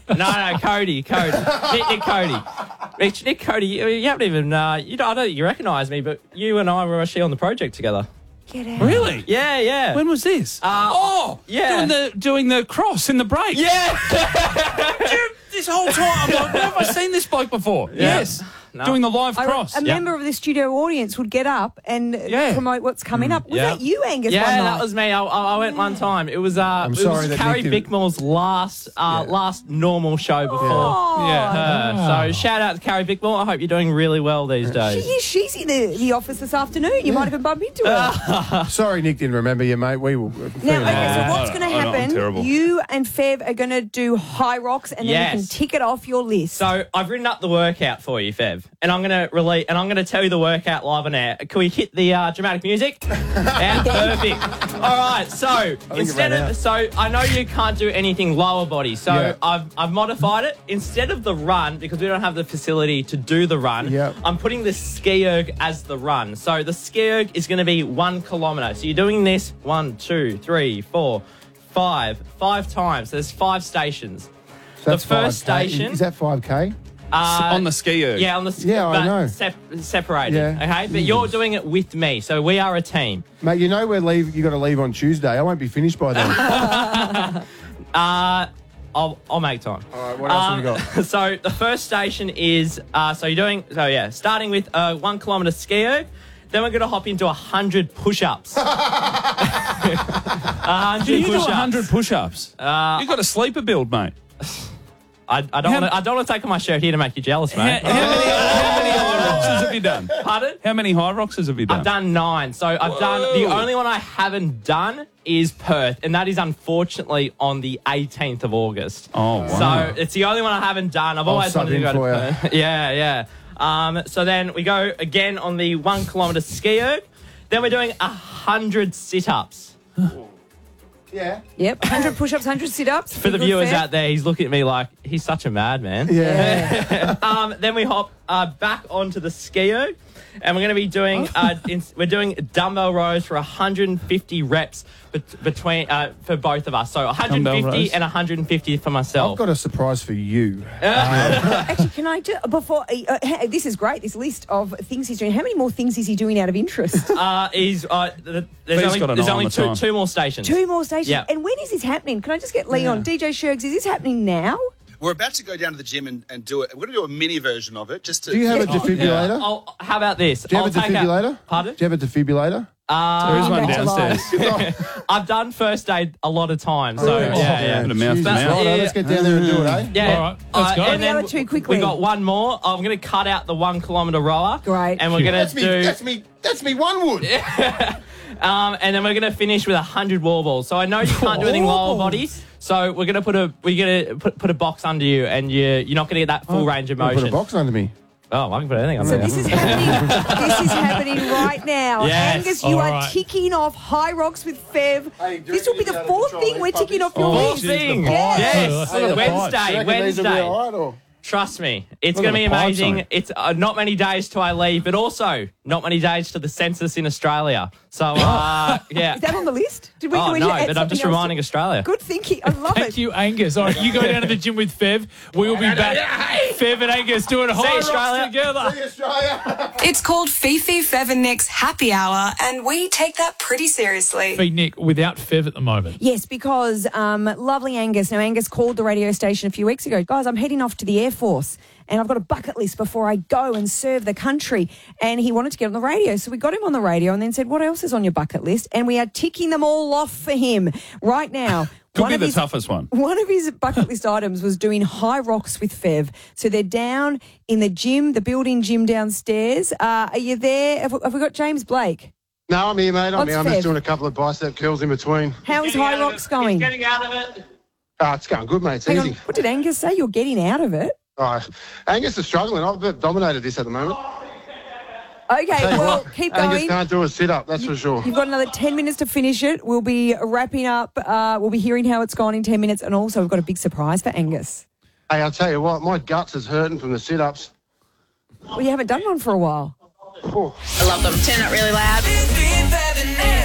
No, Cody. Nick Cody. Nick Cody, you haven't even, I don't think you recognise me, but you and I were actually on the project together. Get out. Really? Yeah. When was this? Yeah. Doing the cross in the break. Yeah. This whole time, I'm like, where have I seen this bloke before? Yeah. Yes. No. Doing the live cross. A member of the studio audience would get up and promote what's coming up. Was that you, Angus? Yeah, one night? that was me. I went one time. It was sorry that Carrie Nick didn't- Bickmore's last normal show before her. So shout out to Carrie Bickmore. I hope you're doing really well these days. She's in the office this afternoon. You might even bump into her. Sorry, Nick didn't remember you, mate. We will. Now, okay, so what's going to I'm happen? terrible. You and Fev are going to do High Rocks, and then you can tick it off your list. So I've written up the workout for you, Fev, and I'm going to tell you the workout live on air. Can we hit the dramatic music? Yeah, perfect. All right. So I know you can't do anything lower body. So I've modified it. Instead of the run, because we don't have the facility to do the run, I'm putting the ski erg as the run. So the ski erg is going to be 1 kilometre. So you're doing this 1, 2, 3, 4, 5 times. There's 5 stations. So that's the first 5K. station Is that 5K? On the ski erg. Yeah, on the Yeah, I know. Separated. Yeah. Okay, but you're doing it with me, so we are a team. Mate, you know you got to leave on Tuesday. I won't be finished by then. I'll make time. All right, what else have we got? So the first station is starting with 1 kilometre ski erg. Then we're going to hop into 100 push-ups. 100 Can you do push-ups. 100 push-ups? You've got a sleeper build, mate. I don't want to take off my shirt here to make you jealous, mate. How many high roxes have you done? Pardon? How many high roxes have you done? I've done 9. So I've done the only one I haven't done is Perth, and that is unfortunately on the 18th of August. Oh, wow. So it's the only one I haven't done. I've always sub wanted to in go to for you. Perth. Yeah. So then we go again on the 1 kilometre ski erg. Then we're doing 100 sit-ups. Yeah. Yep, 100 push-ups, 100 sit-ups. For the viewers out there, he's looking at me like he's such a madman. Yeah. Then we hop back onto the ski erg, and we're going to be doing we're doing dumbbell rows for 150 reps between for both of us. So 150 and 150 for myself. I've got a surprise for you. Actually, can I just, before, this is great, this list of things he's doing. How many more things is he doing out of interest? There's got an only eye on the two more stations. 2 more stations. Yeah. And when is this happening? Can I just get Leon, DJ Shergs, is this happening now? We're about to go down to the gym and do it. We're going to do a mini version of it. Just to. Do you have a defibrillator? How about this? Do you have a defibrillator? Pardon? Do you have a defibrillator? There is one downstairs. I've done first aid a lot of times. So yeah. Put a mouth to Jesus, mouth. righto, let's get down there and do it, eh? Yeah. All right, let's go. And The other then two quickly. we got one more. I'm going to cut out the 1 kilometre rower. Great. And we're going to do. That's me. One wood. And then we're going to finish with 100 wall balls. So I know you can't do anything lower body. So we're going to put a box under you, and you're not going to get that full range of motion. Put a box under me. Oh, I can put anything under So there. this is happening. This is happening right now. Yes. Angus, you All are right. ticking off High Rocks with Fev. Hey, do you This will be reckon the you fourth got out of thing we're control, ticking these off your puppies? list. Thing. Yes. Yes. Look at the Wednesday. Wednesday. All right, or? Trust me, it's Look going to at be the pipes amazing. on it. It's not many days till I leave, but also not many days to the census in Australia. So, yeah. Is that on the list? Did we Oh, do no, add but I'm just something else? reminding Australia. Good thinking. I love Thank it. you, Angus. All right, you go down to the gym with Fev. We will be back. Fev and Angus doing High Rocks Australia. together. Hey, Australia. It's called Fifi, Fev and Nick's Happy Hour, and we take that pretty seriously. Feed Nick without Fev at the moment. Yes, because lovely Angus. Now, Angus called the radio station a few weeks ago. Guys, I'm heading off to the Air Force, and I've got a bucket list before I go and serve the country. And he wanted to get on the radio. So we got him on the radio and then said, what else is on your bucket list? And we are ticking them all off for him right now. Could be the toughest one. One of his bucket list items was doing High Rocks with Fev. So they're down in the gym, the built-in gym downstairs. Are you there? Have we got James Blake? No, I'm here, mate. I'm What's here. I'm Fev? just doing a couple of bicep curls in between. How is High Rocks going? Getting out of it. Oh, it's going good, mate. It's Hang on, easy. what did Angus say? You're getting out of it? Oh, Angus is struggling. I've dominated this at the moment. Okay, Tell you well, what, keep Angus going. can't do a sit-up, that's for sure. You've got another 10 minutes to finish it. We'll be wrapping up. We'll be hearing how it's gone in 10 minutes. And also, we've got a big surprise for Angus. Hey, I'll tell you what, my guts is hurting from the sit-ups. Well, you haven't done one for a while. Oh. I love them. Turn it really loud.